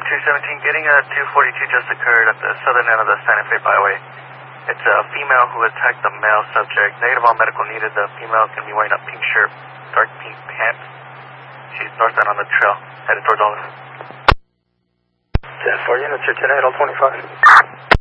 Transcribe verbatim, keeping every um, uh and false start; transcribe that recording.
two seventeen, getting a two forty-two just occurred at the southern end of the Santa Fe Byway. It's a female who attacked the male subject. Negative on medical needed. The female can be wearing a pink shirt, dark pink pants. She's northbound on the trail, headed towards Olive. ten four units, you're ten eight, all twenty-five.